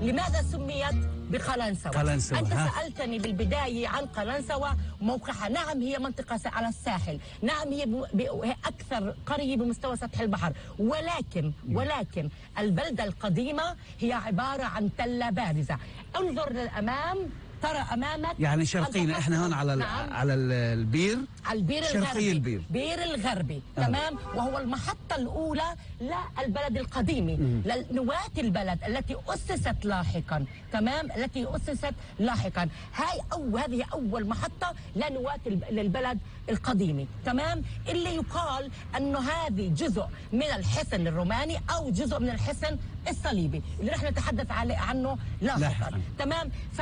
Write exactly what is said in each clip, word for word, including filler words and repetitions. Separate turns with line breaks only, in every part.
لماذا سميت بقلنسوة؟
قلنسوة.
أنت
ها.
سألتني بالبداية عن قلنسوة موقعها. نعم هي منطقة على الساحل، نعم هي, ب... ب... هي أكثر قرية بمستوى سطح البحر، ولكن ولكن البلدة القديمة هي عبارة عن تلة بارزة. انظر للأمام ترى أمامك
يعني شرقينا احنا هون على
نعم.
على البير،
على البير
شرقي
الغربي،
البير
بير الغربي.
آه.
تمام، وهو المحطة الأولى للبلد القديم، لنواة البلد التي أسست لاحقا. تمام، التي أسست لاحقا. هاي أو هذه أول محطة لنواة للبلد القديم. تمام، اللي يقال أنه هذه جزء من الحصن الروماني أو جزء من الحصن الصليبي اللي رح نتحدث عليه عنه لاحقا. لاحقا. تمام، ف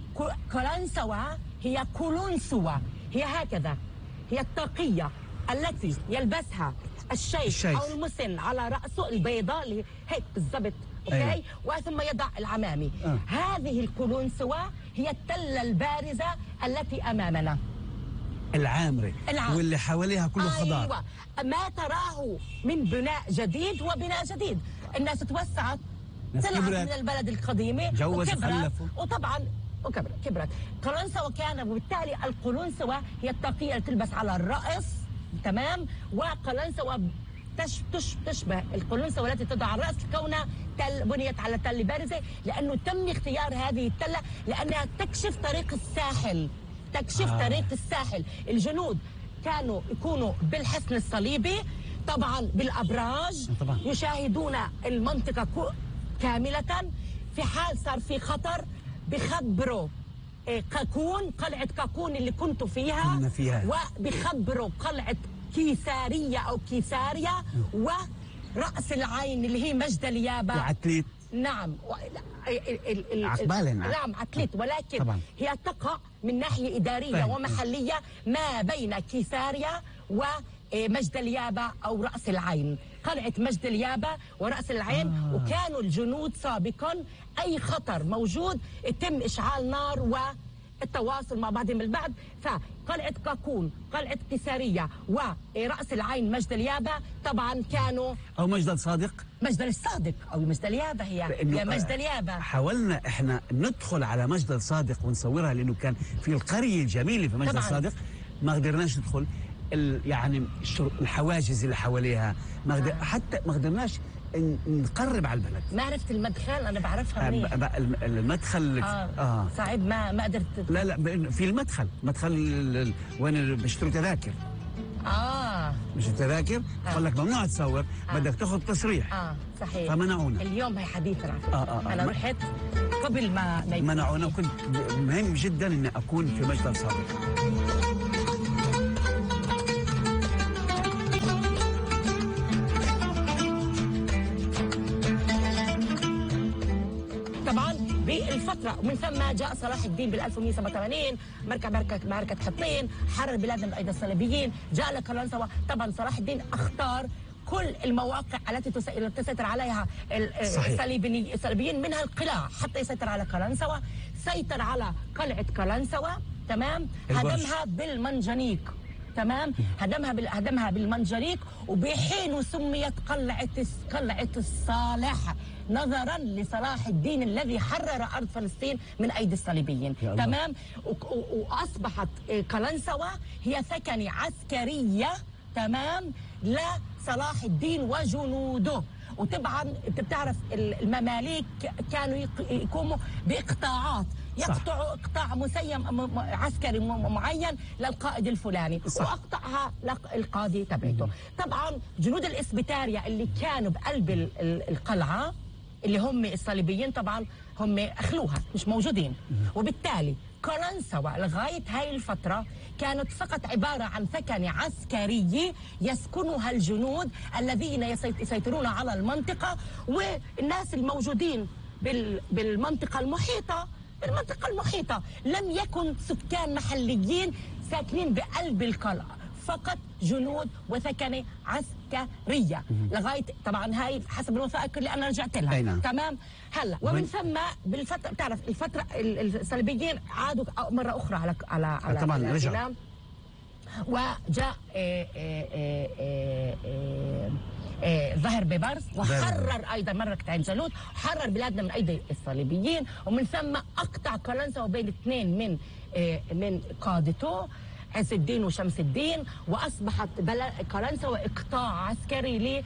قلنسوة هي كولونسوة، هي هكذا، هي الطاقية التي يلبسها الشيخ, الشيخ أو المسن على رأسه البيضاء اللي هيك بالضبط. أوكي. أيوه. وثم يضع العمامي. أه. هذه الكولونسوة هي التلة البارزة التي أمامنا،
العامرة
العام.
واللي حواليها كله خضار.
أيوة. ما تراه من بناء جديد هو بناء جديد. الناس توسعت، طلعت من البلد القديمة وكبرت، وطبعا وكبرت كبرت قلنسوة كان، وبالتالي القلنسوة هي الطاقية اللي تلبس على الرأس. تمام، وقلنسوة تش تش تشبه القلنسوة التي تضع على الرأس كونها تل بنيت على تل بارزة، لأنه تم اختيار هذه التلة لأنها تكشف طريق الساحل، تكشف آه. طريق الساحل. الجنود كانوا يكونوا بالحصن الصليبي طبعا بالأبراج طبعا. يشاهدون المنطقة كاملة، في حال صار في خطر بخبروا كاكون، قلعة كاكون اللي كنتوا فيها, فيها. وبخبروا قلعة كيسارية أو كيساريا ورأس العين اللي هي مجد اليابة
وعتليت.
نعم
عقبالة.
نعم عتليت، ولكن طبعا. هي تقع من ناحية إدارية طيب. ومحلية ما بين كيساريا ومجد اليابة أو رأس العين. قلعة مجد اليابة ورأس العين. آه. وكانوا الجنود سابقا أي خطر موجود يتم إشعال نار والتواصل مع بعضهم البعض. فقلعة كاكون، قلعة كيسارية ورأس العين مجد اليابة طبعا كانوا،
أو مجد الصادق،
مجد الصادق أو مجد اليابة هي هي مجد اليابة.
حاولنا إحنا ندخل على مجد الصادق ونصورها لأنه كان في القرية الجميلة في مجد الصادق، ما قدرناش ندخل يعني الحواجز اللي حواليها، ما آه. حتى ما قدرناش نقرب على البلد.
ما عرفت المدخل، انا بعرفها منيح.
المدخل
اه, آه. صعب، ما ما قدرت.
لا لا في المدخل، مدخل وين بيشتروا تذاكر.
اه
مش التذاكر قال لك ممنوع تصور، آه. بدك تاخذ تصريح.
اه صحيح،
فمنعونا.
اليوم هي حديثا على فكره.
آه آه آه.
انا رحت قبل ما
منعونا، وكنت مهم جدا اني اكون في مجد الصادق.
بالفترة ومن ثم جاء صلاح الدين بال ألف ومئة وسبعة وثمانين، مركب معركة معركة حطين، حرر بلادنا من أيدي الصليبيين، جاء لقلنسوة. طبعا صلاح الدين اختار كل المواقع التي تسيطر عليها الصليبيين منها القلاع حتى يسيطر على قلنسوة. سيطر على قلعة قلنسوة. تمام، هدمها بالمنجنيق. تمام، هدمها بال... هدمها بالمنجنيق، وبحين سميت قلعة قلعة الصالح نظرا لصلاح الدين الذي حرر ارض فلسطين من ايدي الصليبيين. تمام، و... و... واصبحت قلنسوة هي ثكنة عسكرية. تمام، لصلاح الدين وجنوده. وطبعا انت بتعرف المماليك كانوا يقوموا باقطاعات، يقطعوا اقطاع مسيم عسكري معين للقائد الفلاني، صح. واقطعها للقاضي تبعته. طبعا جنود الاسبيتاريا اللي كانوا بقلب القلعه اللي هم الصليبيين طبعا هم اخلوها، مش موجودين. وبالتالي قلنسوة لغايه هاي الفتره كانت فقط عباره عن ثكنة عسكري يسكنها الجنود الذين يسيطرون على المنطقه، والناس الموجودين بالمنطقه المحيطه بالمنطقه المحيطه لم يكن سكان محليين ساكنين بقلب القلعه، فقط جنود وثكنة عسكرية لغاية طبعا هاي حسب الوثائق اللي أنا رجعت لها.
أينا.
تمام، هلا ومن ثم بالفترة بتعرف الفترة الصليبيين عادوا مرة أخرى على على على
طبعا رجعوا
وجاء آه، آه، آه، آه، آه، آه، ظهر بيبرس وحرر ايضا مملكه عين جالوت، حرر بلادنا من ايدي الصليبيين، ومن ثم اقطع قلنسوة بين اثنين من آه، من قادته عز الدين وشمس الدين، واصبحت قلنسوة اقطاع عسكري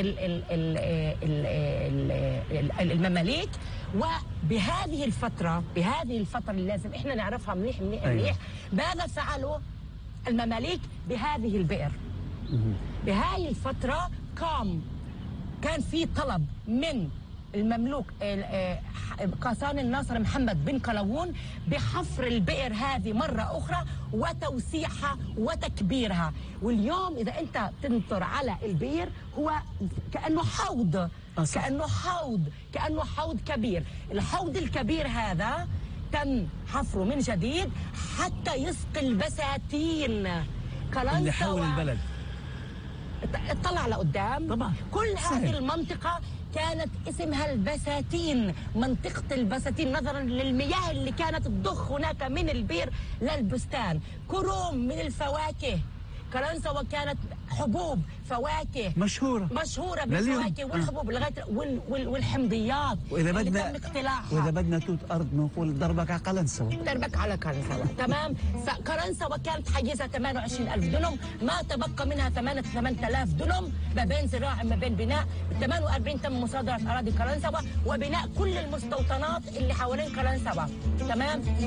للمماليك. وبهذه الفتره بهذه الفتره اللي لازم احنا نعرفها منيح منيح منيح، ماذا فعلوا المماليك بهذه البئر؟ بهذه الفتره قام كان في طلب من المملوك قاسان الناصر محمد بن قلاوون بحفر البئر هذه مرة أخرى وتوسيعها وتكبيرها. واليوم إذا أنت تنظر على البئر هو كأنه حوض، كأنه حوض كأنه حوض كبير. الحوض الكبير هذا تم حفره من جديد حتى يسقي البساتين
اللي حول البلد.
اطلع لقدام
طبعا.
كل
سهل.
هذه المنطقة كانت اسمها البساتين، منطقة البساتين، نظرا للمياه اللي كانت تضخ هناك من البير للبستان. كروم من الفواكه، قلنسوة كانت حبوب فواكه
مشهورة
مشهورة بالفواكه والحبوب لغاية وال وال والحمضيات.
وإذا بدنا
تم اقتلاعها.
وإذا بدنا توت أرض نقول ضربك على قلنسوة.
ضربك على قلنسوة. تمام. قلنسوة كانت حيزها ثمانية وعشرين ألف دنم، ما تبقى منها ثمانية آلاف دنم ما بين زراعة ما بين بناء. ثمانية وأربعين تم مصادرة أراضي قلنسوة وبناء كل المستوطنات اللي حوالين قلنسوة. تمام.